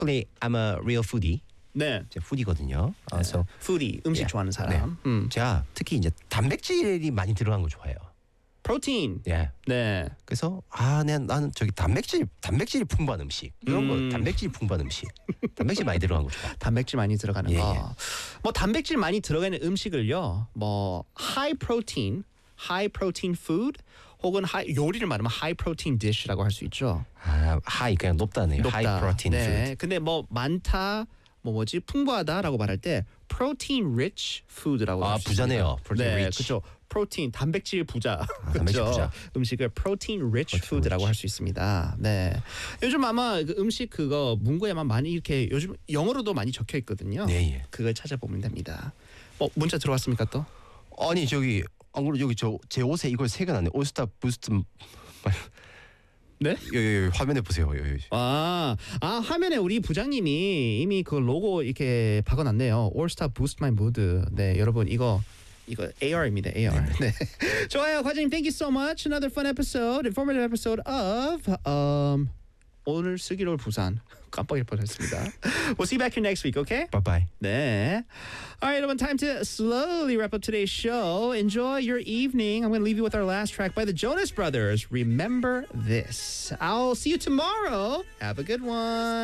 Basically, I'm a real foodie. 네. 제가 푸디거든요. So 푸디 음식 좋아하는 사람. 제가 특히 이제 단백질이 많이 들어간 거 좋아해요. 프로틴. 예. 네. 그래서 나는 저기 단백질이 풍부한 음식 이런 거 단백질이 풍부한 음식 단백질 많이 들어간 거 좋아. 단백질 많이 들어가는 예, 거. 예. 뭐 단백질 많이 들어가는 음식을요. 뭐 high protein food 혹은 요리를 말하면 high protein dish라고 할 수 있죠. 하이 그냥 높다네요. 높다. 하이 프로틴 네. 푸드. 근데 뭐 많다 풍부하다라고 말할 때 protein rich food라고 할 수 부자네요. 있습니다. protein 네, rich. 그렇죠. 프로틴 단백질 부자. 단백질 그렇죠? 부자. 음식을 protein rich food라고 할 수 있습니다. 네. 요즘 아마 그 음식 그거 문구에 아마 많이 이렇게 요즘 영어로도 많이 적혀 있거든요. 네, 예. 그걸 찾아보면 됩니다. 문자 들어왔습니까 또? 아니 저기 안 그래도 여기 제 옷에 이걸 새겨놨네. 올스타 부스트. 네? 여기 화면에 보세요. 여기. 화면에 우리 부장님이 이미 그 로고 이렇게 박아놨네요. All Star Boost My Mood. 네, 여러분 이거 AR입니다. AR. 네. 좋아요, 과장님. Thank you so much. Another fun episode, informative episode of 오늘 슬기로울 부산. 깜빡일 뻔했습니다. We'll see you back here next week. Okay? Bye bye. 네. All right, everyone, time to slowly wrap up today's show. Enjoy your evening. I'm going to leave you with our last track by the Jonas Brothers. Remember this. I'll see you tomorrow. Have a good one.